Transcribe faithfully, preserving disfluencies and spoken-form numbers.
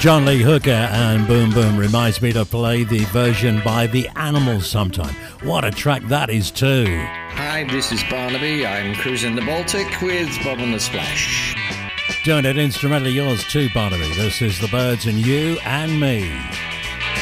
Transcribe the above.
John Lee Hooker and Boom Boom reminds me to play the version by The Animals sometime. What a track that is too. Hi, this is Barnaby. I'm cruising the Baltic with Bob and the Splash. Doing it instrumentally yours too, Barnaby. This is The Birds and You and Me.